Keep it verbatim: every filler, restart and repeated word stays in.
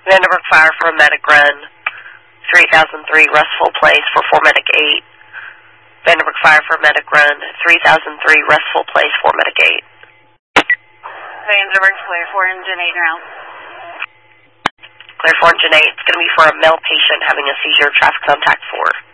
Vanderburg Fire for a medic run, three thousand three, Restful Place for four medic eight. Vanderburg Fire for a medic run, three thousand three, Restful Place, four medic eight. Vanderburg, clear for engine eight now. Clear for engine eight. It's going to be for a male patient having a seizure, traffic contact four.